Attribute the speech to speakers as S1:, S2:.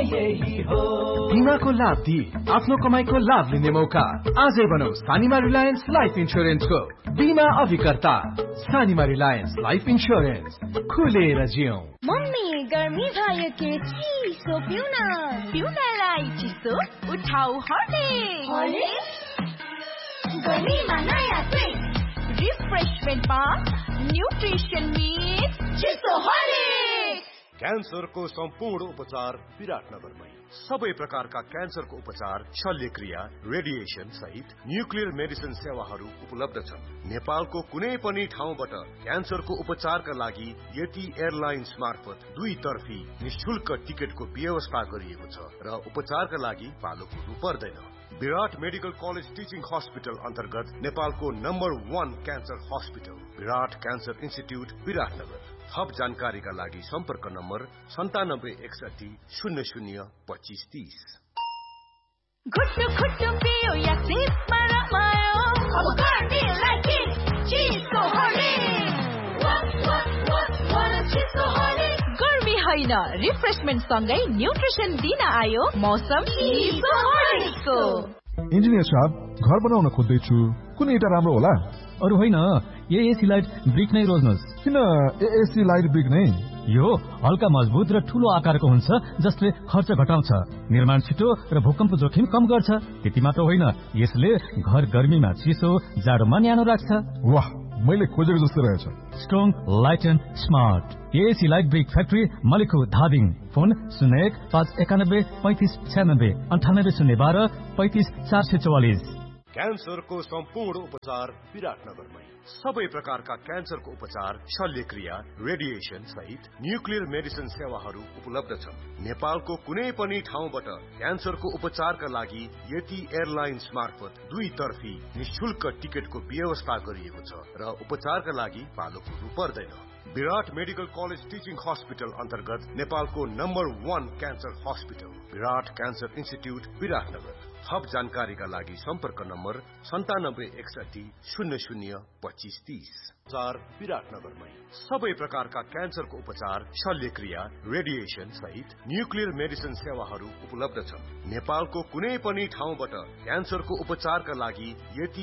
S1: यही हो।
S2: बिमाको लाभ दिई आफ्नो कमाईको लाभ लिने मौका। आजै बनाऊ सानिमा रिलायन्स लाइफ इन्स्योरेन्सको बिमा अभिकर्ता। सानिमा रिलायन्स लाइफ इन्स्योरेन्स, खुलेर जियौं।
S3: मम्मी गर्मी भयो के चिसो पिउन।
S4: पिउनलाई चिसो उठाऊ हर्लिक्स।
S3: गर्मीमा नयाँ ट्विस्ट,
S4: रिफ्रेशमेन्टमा न्युट्रिसन मिक्स
S3: चिसो हर्लिक्स।
S5: क्यान्सरको सम्पूर्ण उपचार विराटनगरमै। सबै प्रकारका क्यान्सरको उपचार, शल्यक्रिया, रेडिएसन सहित न्युक्लियर मेडिसिन सेवाहरू उपलब्ध छन्। नेपालको कुनै पनि ठाउँबाट क्यान्सरको उपचारका लागि यति एयरलाइन्स मार्फत 2 तर्फी निशुल्क टिकटको व्यवस्था गरिएको छ र उपचारका लागि पालो कुर्नु पर्दैन। विराट मेडिकल कलेज टिचिङ हस्पिटल अन्तर्गत नेपालको नम्बर 1 क्यान्सर हस्पिटल विराट क्यान्सर इन्स्टिट्युट विराटनगर। थप जानकारीका लागि सम्पर्क नम्बर 9761002530।
S4: घुट्टु घुट्टु पियो या सिपमा रमायो,
S3: अब गर्मीलाई किस चिसो हर्लिक्स।
S4: गर्मी होइन रिफ्रेशमेन्ट सँगै न्युट्रिसन दिन आयो मौसम चिसो हर्लिक्सको।
S6: इन्जिनियर साहब, घर बनाउन खोज्दैछु, कुन इटा राम्रो होला?
S7: अरु होइन, एएसी लाइट ब्रिक नै रोज्नुहोस्।
S6: किन एएसी लाइट ब्रिक नै?
S7: यो हल्का मजबुत र ठूलो आकारको हुन्छ, जसले खर्च घटाउँछ, निर्माण छिटो र भूकम्प जोखिम कम गर्छ। त्यति मात्र होइन, यसले घर गर्मीमा चिसो, जाडोमा न्यानो राख्छ।
S6: वाह, मैले खोजेको जस्तो रहेछ।
S7: Strong, light and smart. AAC light brick factory, मलिखु, Dhading. Phone 01-591-3596, 98-012-35444।
S5: क्यान्सरको सम्पूर्ण उपचार विराटनगरमै। सबै प्रकारका क्यान्सरको उपचार, शल्यक्रिया, रेडिएसन सहित न्युक्लियर मेडिसिन सेवाहरू उपलब्ध छन्। नेपालको कुनै पनि ठाउँबाट क्यान्सरको उपचारका लागि यति एयरलाइन्स मार्फत 2 तर्फी निशुल्क टिकटको व्यवस्था गरिएको छ र उपचारका लागि पालो कुर्नु पर्दैन। विराट मेडिकल कलेज टिचिङ हस्पिटल अन्तर्गत नेपालको नम्बर 1 क्यान्सर हस्पिटल विराट क्यान्सर इन्स्टिट्युट विराटनगर। थप जानकारीका लागि सम्पर्क नम्बर 9761002530। विराटनगरमै सबै प्रकारका क्यान्सरको उपचार, शल्यक्रिया, रेडिएसन सहित न्युक्लियर मेडिसिन सेवाहरू उपलब्ध छन्। नेपालको कुनै पनि ठाउँबाट क्यान्सरको उपचारका लागि यति